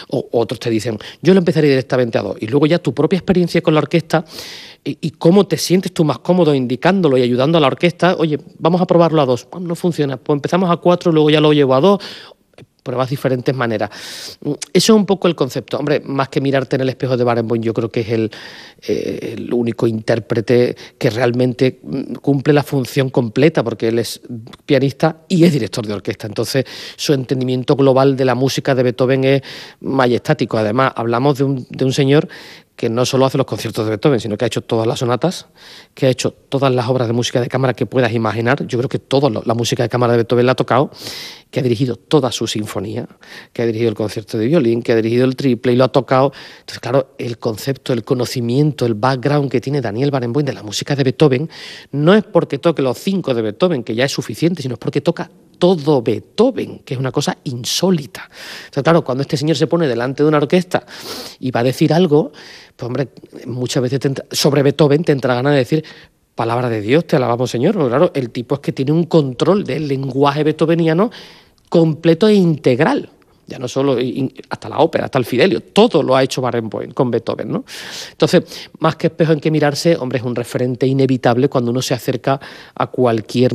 O otros te dicen, yo lo empezaría directamente a 2. Y luego ya tu propia experiencia con la orquesta y cómo te sientes tú más cómodo indicándolo y ayudando a la orquesta. Oye, vamos a probarlo a 2. No funciona, pues empezamos a 4, luego ya lo llevo a 2. Pruebas diferentes maneras. Eso es un poco el concepto. Hombre, más que mirarte en el espejo de Barenboim, yo creo que es el único intérprete que realmente cumple la función completa, porque él es pianista y es director de orquesta. Entonces, su entendimiento global de la música de Beethoven es majestático. Además, hablamos de un señor que no solo hace los conciertos de Beethoven, sino que ha hecho todas las sonatas, que ha hecho todas las obras de música de cámara que puedas imaginar. Yo creo que toda la música de cámara de Beethoven la ha tocado, que ha dirigido toda su sinfonía, que ha dirigido el concierto de violín, que ha dirigido el triple y lo ha tocado. Entonces, claro, el concepto, el conocimiento, el background que tiene Daniel Barenboim de la música de Beethoven no es porque toque los 5 de Beethoven, que ya es suficiente, sino es porque toca todo Beethoven, que es una cosa insólita. O sea, claro, cuando este señor se pone delante de una orquesta y va a decir algo, pues hombre, muchas veces sobre Beethoven te entra ganas de decir, palabra de Dios, te alabamos, Señor. Pero claro, el tipo es que tiene un control del lenguaje beethoveniano completo e integral. Ya no solo hasta la ópera, hasta el Fidelio, todo lo ha hecho Barenboim con Beethoven, ¿no? Entonces, más que espejo en que mirarse, hombre, es un referente inevitable cuando uno se acerca a cualquier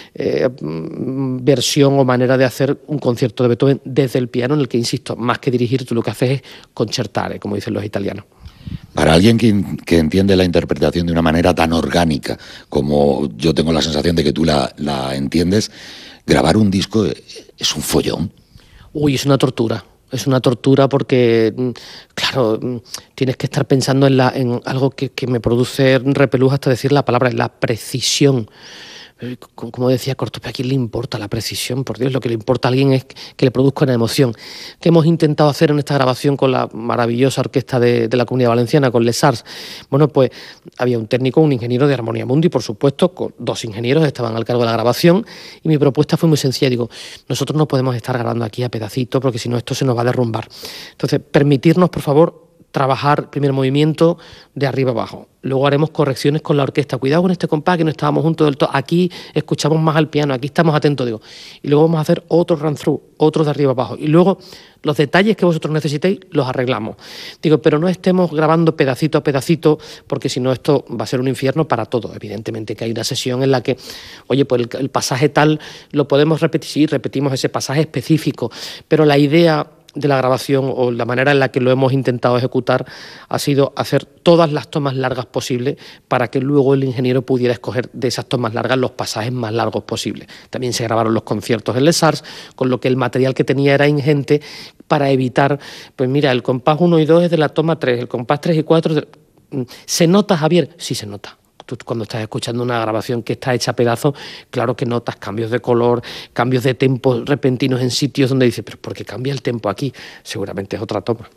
versión o manera de hacer un concierto de Beethoven desde el piano, en el que, insisto, más que dirigir, tú lo que haces es concertare, como dicen los italianos. Para alguien que entiende la interpretación de una manera tan orgánica como yo tengo la sensación de que tú la entiendes, grabar un disco es un follón. Uy, es una tortura porque, claro, tienes que estar pensando en algo que me produce repelús hasta decir la palabra, la precisión. Como decía Cortopé, ¿a quién le importa la precisión? Por Dios, lo que le importa a alguien es que le produzca una emoción. ¿Qué hemos intentado hacer en esta grabación con la maravillosa orquesta de la Comunidad Valenciana, con Les Arts? Bueno, pues había un técnico, un ingeniero de Armonía Mundi, por supuesto, con 2 ingenieros estaban al cargo de la grabación, y mi propuesta fue muy sencilla. Digo, nosotros no podemos estar grabando aquí a pedacitos, porque si no esto se nos va a derrumbar. Entonces, permitirnos, por favor, trabajar primer movimiento de arriba abajo. Luego haremos correcciones con la orquesta. Cuidado con este compás, que no estábamos juntos del todo. Aquí escuchamos más al piano, aquí estamos atentos, digo. Y luego vamos a hacer otro run-through, otro de arriba abajo. Y luego los detalles que vosotros necesitéis los arreglamos. Digo, pero no estemos grabando pedacito a pedacito, porque si no esto va a ser un infierno para todos. Evidentemente que hay una sesión en la que, oye, pues el pasaje tal lo podemos repetir, sí, repetimos ese pasaje específico, pero la idea de la grabación o la manera en la que lo hemos intentado ejecutar ha sido hacer todas las tomas largas posibles para que luego el ingeniero pudiera escoger de esas tomas largas los pasajes más largos posibles. También se grabaron los conciertos en Les Arts, con lo que el material que tenía era ingente para evitar, pues mira, el compás 1 y 2 es de la toma 3, el compás 3 y 4... ¿Se nota, Javier? Sí se nota. Tú cuando estás escuchando una grabación que está hecha a pedazos, claro que notas cambios de color, cambios de tempo repentinos en sitios donde dices, pero ¿por qué cambia el tempo aquí? Seguramente es otra toma.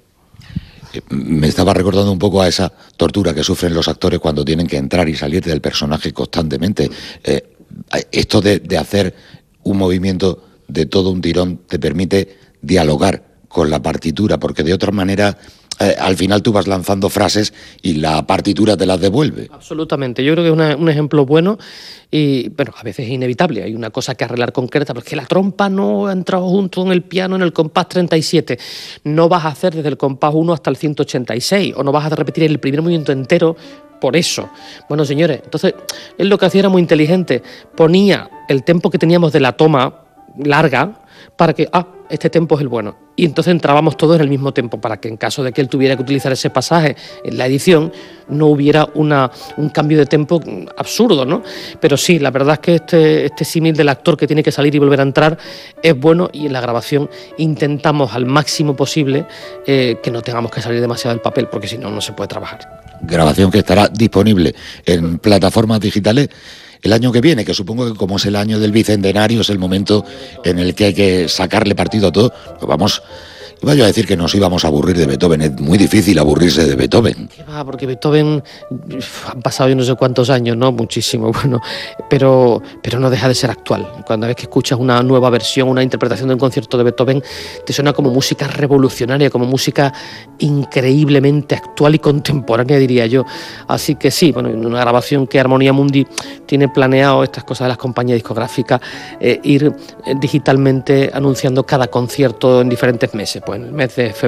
Me estaba recordando un poco a esa tortura que sufren los actores cuando tienen que entrar y salir del personaje constantemente. Esto de hacer un movimiento de todo un tirón te permite dialogar con la partitura, porque de otra manera al final tú vas lanzando frases y la partitura te las devuelve. Absolutamente, yo creo que es un ejemplo bueno y, bueno, a veces es inevitable, hay una cosa que arreglar concreta, porque la trompa no ha entrado junto en el piano en el compás 37, no vas a hacer desde el compás 1 hasta el 186, o no vas a repetir el primer movimiento entero por eso. Bueno, señores, entonces él lo que hacía era muy inteligente, ponía el tempo que teníamos de la toma larga para que, este tempo es el bueno. Y entonces entrábamos todos en el mismo tempo para que en caso de que él tuviera que utilizar ese pasaje en la edición no hubiera un cambio de tempo absurdo, ¿no? Pero sí, la verdad es que este símil del actor que tiene que salir y volver a entrar es bueno, y en la grabación intentamos al máximo posible que no tengamos que salir demasiado del papel, porque si no, no se puede trabajar. Grabación que estará disponible en plataformas digitales el año que viene, que supongo que como es el año del bicentenario, es el momento en el que hay que sacarle partido a todo. Pues iba yo a decir que nos íbamos a aburrir de Beethoven. Es muy difícil aburrirse de Beethoven. ¿Qué va? Porque Beethoven han pasado yo no sé cuántos años, ¿no? Muchísimo, bueno, pero no deja de ser actual. Cuando ves que escuchas una nueva versión, una interpretación de un concierto de Beethoven, te suena como música revolucionaria, como música increíblemente actual y contemporánea, diría yo. Así que sí, bueno, en una grabación que Armonía Mundi tiene planeado, estas cosas de las compañías discográficas, ir digitalmente anunciando cada concierto en diferentes meses. Pues en el mes de febrero